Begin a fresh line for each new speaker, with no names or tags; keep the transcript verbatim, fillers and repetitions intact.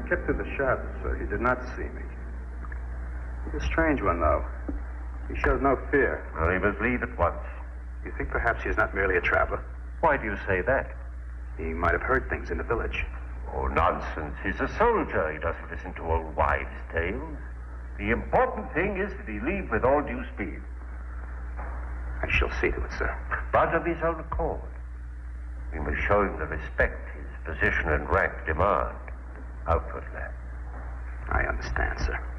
kept to the shadows, sir. He did not see me. He's a strange one, though. He shows no fear.
Well, he must leave at once.
You think perhaps he is not merely a traveler?
Why do you say that?
He might have heard things in the village.
Oh, nonsense. He's a soldier. He doesn't listen to old wives' tales. The important thing is that he leave with all due speed.
I shall see to it, sir.
But of his own accord. We must show him the respect his position and rank demand. Outwardly.
I understand, sir.